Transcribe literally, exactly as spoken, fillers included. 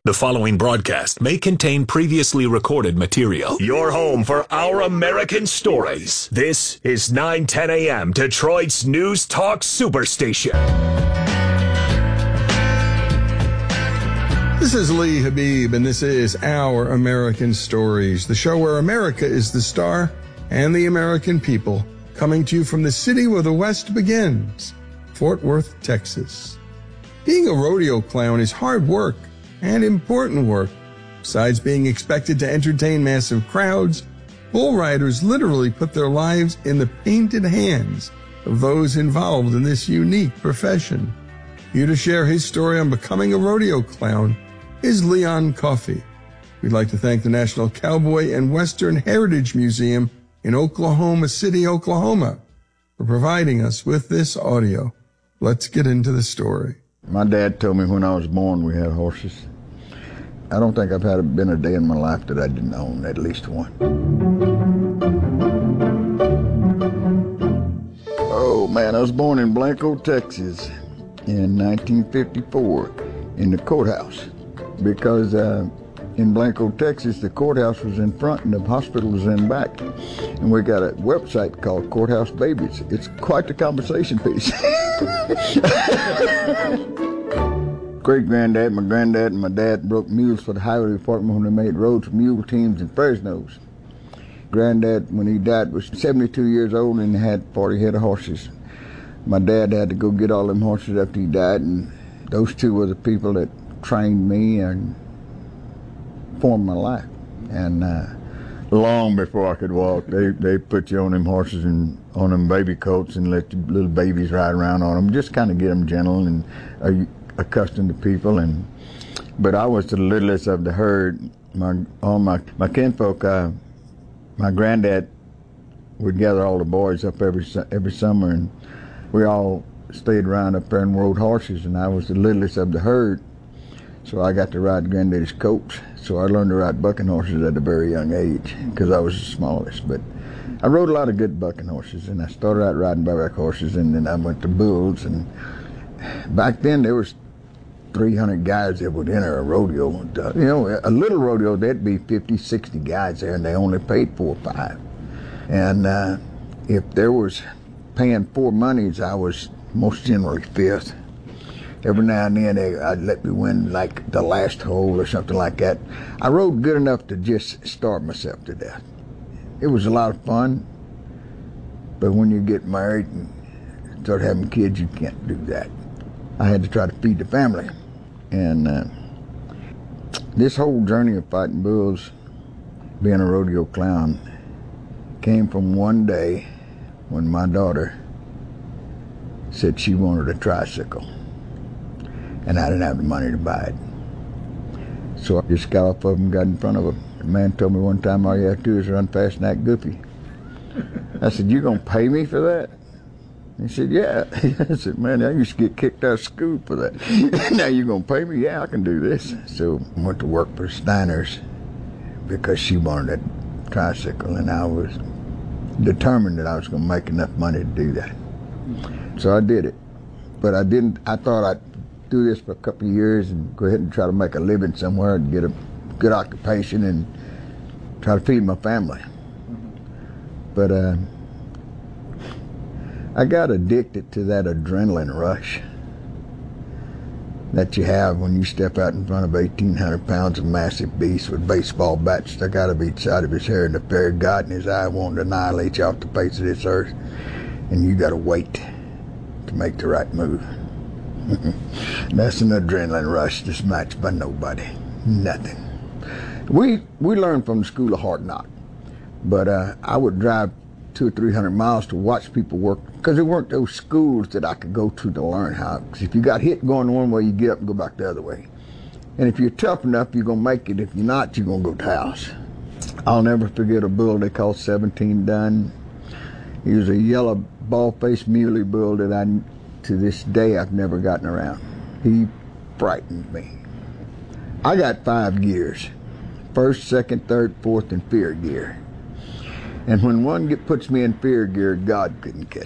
The following broadcast may contain previously recorded material. Your home for Our American Stories. This is nine ten a.m. Detroit's News Talk Superstation. This is Lee Habib, and this is Our American Stories, the show where America is the star and the American people, coming to you from the city where the West begins, Fort Worth, Texas. Being a rodeo clown is hard work and important work. Besides being expected to entertain massive crowds, bull riders literally put their lives in the painted hands of those involved in this unique profession. Here to share his story on becoming a rodeo clown is Leon Coffey. We'd like to thank the National Cowboy and Western Heritage Museum in Oklahoma City, Oklahoma, for providing us with this audio. Let's get into the story. My dad told me when I was born we had horses. I don't think I've had been a day in my life that I didn't own at least one. Oh man, I was born in Blanco, Texas in nineteen fifty-four in the courthouse. Because uh, in Blanco, Texas, the courthouse was in front and the hospital was in back. And we got a website called Courthouse Babies. It's quite the conversation piece. Great-granddad, my granddad, and my dad broke mules for the highway department when they made roads for mule teams in Fresno's. Granddad, when he died, was seventy-two years old and had forty head of horses. My dad had to go get all them horses after he died, and those two were the people that trained me and formed my life. And uh, long before I could walk, they, they put you on them horses and on them baby coats and let the little babies ride around on them, just kind of get them gentle and uh, accustomed to people. And but I was the littlest of the herd. My all my my kinfolk, uh, my granddad would gather all the boys up every every summer, and we all stayed around up there and rode horses. And I was the littlest of the herd, so I got to ride granddaddy's coach. So I learned to ride bucking horses at a very young age because I was the smallest. But I rode a lot of good bucking horses, and I started out riding bareback horses, and then I went to bulls. And back then there was three hundred guys that would enter a rodeo. You know, a little rodeo, there'd be fifty, sixty guys there, and they only paid four or five. And uh, if there was paying four monies, I was most generally fifth. Every now and then they, I'd let me win like the last hole or something like that. I rode good enough to just starve myself to death. It was a lot of fun, but when you get married and start having kids, you can't do that. I had to try to feed the family. And uh, this whole journey of fighting bulls, being a rodeo clown, came from one day when my daughter said she wanted a tricycle, and I didn't have the money to buy it. So I just got off of him, got in front of him. The man told me one time, all you have to do is run fast and act goofy. I said, you gonna pay me for that? He said, yeah. I said, man, I used to get kicked out of school for that. Now you gonna pay me? Yeah, I can do this. So I went to work for Steiner's because she wanted a tricycle, and I was determined that I was gonna make enough money to do that. So I did it. But I didn't, I thought I'd do this for a couple of years and go ahead and try to make a living somewhere and get a good occupation and try to feed my family. But uh, I got addicted to that adrenaline rush that you have when you step out in front of eighteen hundred pounds of massive beasts with baseball bats stuck out of each side of his hair and the fear of God in his eye wanting to annihilate you off the face of this earth, and you got to wait to make the right move. That's an adrenaline rush that's matched by nobody. Nothing. We we learned from the School of Hard Knock, but uh, I would drive two or three hundred miles to watch people work because there weren't those schools that I could go to to learn how. Because if you got hit going one way, you get up and go back the other way. And if you're tough enough, you're gonna make it. If you're not, you're gonna go to house. I'll never forget a bull they called seventeen Dun. He was a yellow ball-faced muley bull that I. To this day, I've never gotten around. He frightened me. I got five gears. First, second, third, fourth, and fear gear. And when one get, puts me in fear gear, God couldn't catch